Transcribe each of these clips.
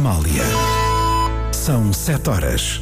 Amália. São 7 horas.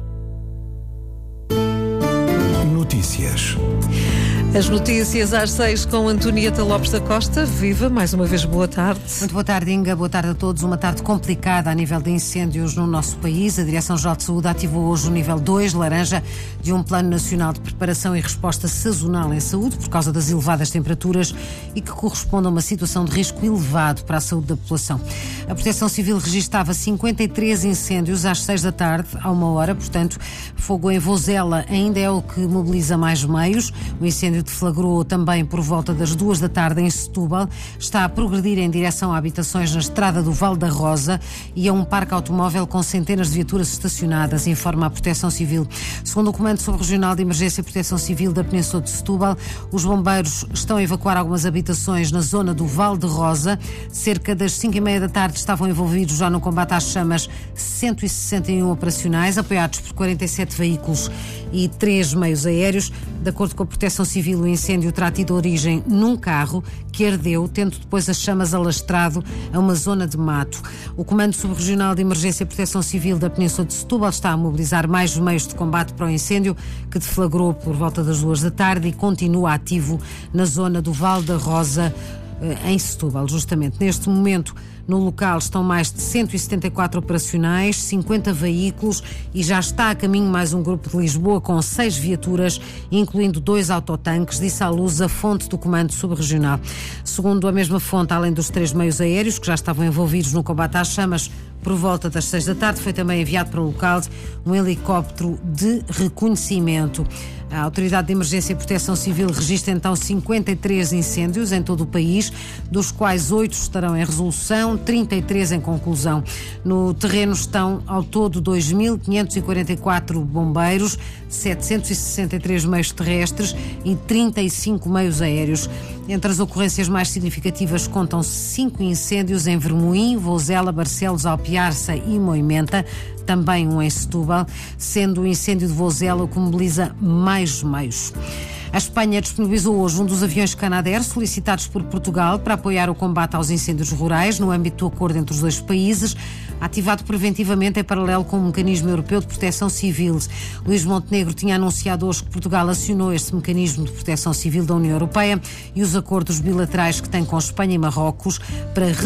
Notícias. As notícias às 6 com Antonieta Lopes da Costa. Viva, mais uma vez, boa tarde. Muito boa tarde, Inga. Boa tarde a todos. Uma tarde complicada a nível de incêndios no nosso país. A Direção-Geral de Saúde ativou hoje o nível 2, laranja, de um Plano Nacional de Preparação e Resposta Sazonal em Saúde, por causa das elevadas temperaturas e que corresponde a uma situação de risco elevado para a saúde da população. A Proteção Civil registava 53 incêndios às 6 da tarde, à 1 hora, portanto, fogo em Vozela ainda é o que mobiliza mais meios. O incêndio deflagrou também por volta das 2 da tarde em Setúbal. Está a progredir em direção a habitações na estrada do Val da Rosa e a um parque automóvel com centenas de viaturas estacionadas, informa a Proteção Civil. Segundo o Comando Subregional de Emergência e Proteção Civil da Península de Setúbal, os bombeiros estão a evacuar algumas habitações na zona do Val de Rosa. Cerca das 5h30 da tarde estavam envolvidos já no combate às chamas 161 operacionais, apoiados por 47 veículos e 3 meios aéreos. De acordo com a Proteção Civil, o incêndio terá tido origem num carro que ardeu, tendo depois as chamas alastrado a uma zona de mato. O Comando Subregional de Emergência e Proteção Civil da Península de Setúbal está a mobilizar mais meios de combate para o incêndio, que deflagrou por volta das 2 da tarde e continua ativo na zona do Val da Rosa, em Setúbal. Justamente neste momento, no local estão mais de 174 operacionais, 50 veículos e já está a caminho mais um grupo de Lisboa com 6 viaturas, incluindo 2 autotanques, disse à luz a fonte do Comando Subregional. Segundo a mesma fonte, além dos 3 meios aéreos que já estavam envolvidos no combate às chamas, por volta das 6 da tarde foi também enviado para o local um helicóptero de reconhecimento. A Autoridade de Emergência e Proteção Civil registra então 53 incêndios em todo o país, dos quais 8 estarão em resolução, 33 em conclusão. No terreno estão ao todo 2.544 bombeiros, 763 meios terrestres e 35 meios aéreos. Entre as ocorrências mais significativas contam-se 5 incêndios em Vermoim, Vozela, Barcelos, Alpiarça e Moimenta, também um em Setúbal, sendo o incêndio de Vozela o que mobiliza mais meios. A Espanha disponibilizou hoje um dos aviões Canadair solicitados por Portugal para apoiar o combate aos incêndios rurais no âmbito do acordo entre os dois países, ativado preventivamente em paralelo com o Mecanismo Europeu de Proteção Civil. Luís Montenegro tinha anunciado hoje que Portugal acionou este Mecanismo de Proteção Civil da União Europeia e os acordos bilaterais que tem com Espanha e Marrocos para